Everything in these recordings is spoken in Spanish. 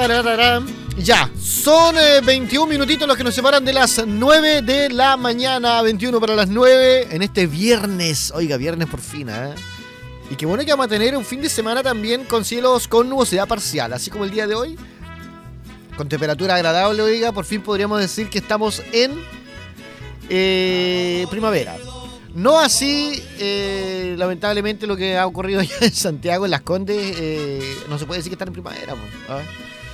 Ya, son 21 minutitos los que nos separan de las 9 de la mañana, 21 para las 9, en este viernes. Oiga, viernes por fin, ¿eh? Y qué bueno que vamos a tener un fin de semana también con cielos con nubosidad parcial, así como el día de hoy, con temperatura agradable, oiga, por fin podríamos decir que estamos en primavera. No así, lamentablemente, lo que ha ocurrido allá en Santiago, en Las Condes, no se puede decir que están en primavera, ¿ah?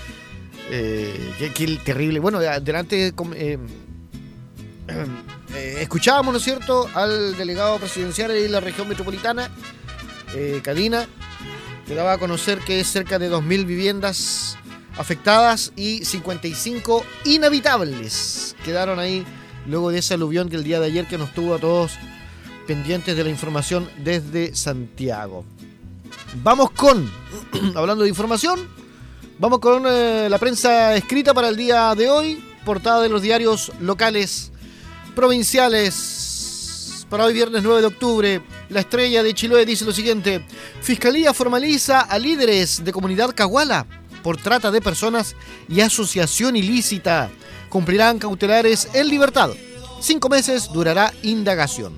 Qué terrible. Bueno, delante escuchábamos, ¿no es cierto?, al delegado presidencial de la región metropolitana, Cadina, que daba a conocer que es cerca de 2.000 viviendas afectadas y 55 inhabitables quedaron ahí luego de ese aluvión que el día de ayer que nos tuvo a todos pendientes de la información desde Santiago. Vamos con, hablando de información, vamos con la prensa escrita para el día de hoy, portada de los diarios locales, provinciales. Para hoy viernes 9 de octubre, La Estrella de Chiloé dice lo siguiente: Fiscalía formaliza a líderes de comunidad Caguala por trata de personas y asociación ilícita. Cumplirán cautelares en libertad. 5 meses durará indagación.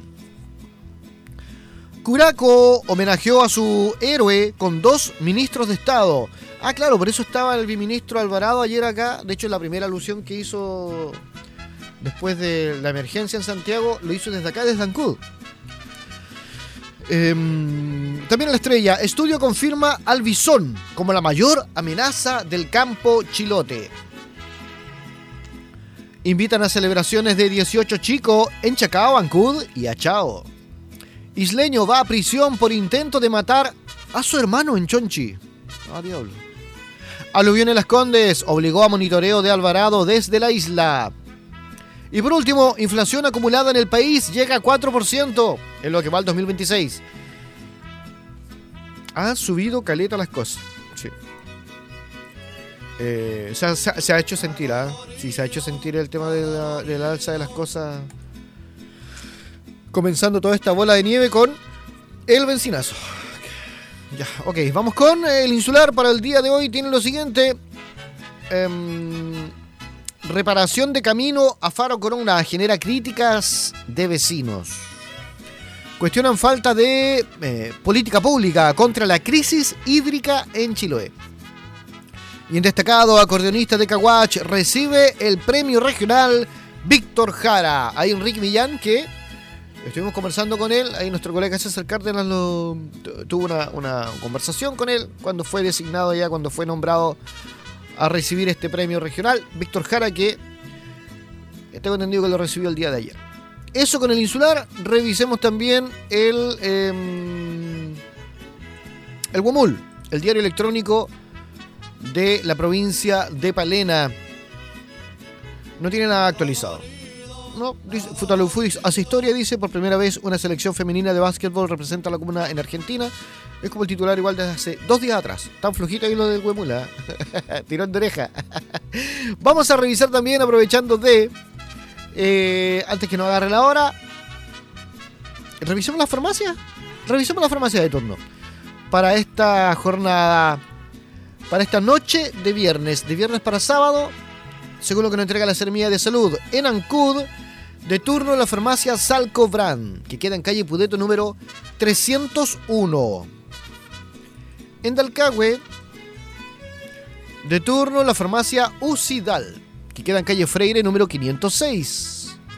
Curaco homenajeó a su héroe con 2 ministros de Estado. Ah, claro, por eso estaba el viceministro Alvarado ayer acá. De hecho, la primera alusión que hizo después de la emergencia en Santiago, lo hizo desde acá, desde Ancud. También La Estrella. Estudio confirma al bisón como la mayor amenaza del campo chilote. Invitan a celebraciones de 18 chicos en Chacao, Ancud y Achao. Isleño va a prisión por intento de matar a su hermano en Chonchi. Ah, diablo. Aluvión en Las Condes obligó a monitoreo de Alvarado desde la isla. Y por último, inflación acumulada en el país llega a 4% en lo que va al 2026. Han subido caleta las cosas. Sí. Se ha hecho sentir, ¿eh? Sí, se ha hecho sentir el tema de la alza de las cosas. Comenzando toda esta bola de nieve con el benzinazo. Ya, ok, vamos con el insular para el día de hoy. Tiene lo siguiente: reparación de camino a Faro Corona genera críticas de vecinos. Cuestionan falta de política pública contra la crisis hídrica en Chiloé. Y en destacado, acordeonista de Caguach recibe el premio regional Víctor Jara. Hay Enrique Millán que estuvimos conversando con él. Ahí nuestro colega César Cárdenas tuvo una conversación con él cuando fue designado ya, cuando fue nombrado a recibir este premio regional. Víctor Jara, que tengo entendido que lo recibió el día de ayer. Eso con el insular. Revisemos también el Guamul, el diario electrónico de la provincia de Palena. No tiene nada actualizado. No, dice, Futalofuis hace historia, dice, por primera vez una selección femenina de básquetbol representa a la comuna en Argentina. Es como el titular igual desde hace 2 días atrás. Tan flojito ahí lo del Huemula. Tirón de oreja. Vamos a revisar también, aprovechando antes que nos agarre la hora, revisemos la farmacia. Revisemos la farmacia de turno para esta jornada, para esta noche de viernes para sábado, según lo que nos entrega la Seremía de Salud. En Ancud, de turno la farmacia Salco Brand, que queda en calle Pudeto número 301. En Dalcahue, de turno la farmacia Ucidal, que queda en calle Freire número 506.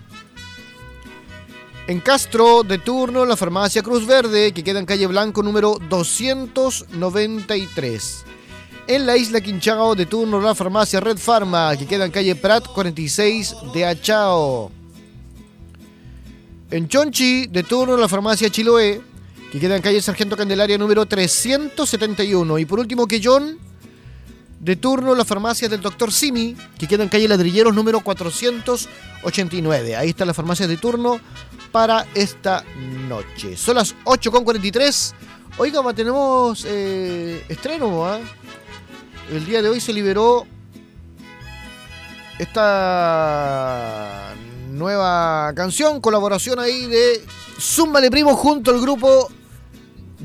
En Castro, de turno la farmacia Cruz Verde, que queda en calle Blanco número 293. En la isla Quinchao, de turno la farmacia Red Pharma, que queda en calle Prat 46 de Achao. En Chonchi, de turno la farmacia Chiloé, que queda en calle Sargento Candelaria número 371. Y por último, Quellón, de turno la farmacia del Dr. Simi, que queda en calle Ladrilleros número 489. Ahí está la farmacia de turno para esta noche. Son las 8:43. Oiga, tenemos estreno, ¿eh? El día de hoy se liberó esta nueva canción, colaboración ahí de Zúmbale Primo junto al grupo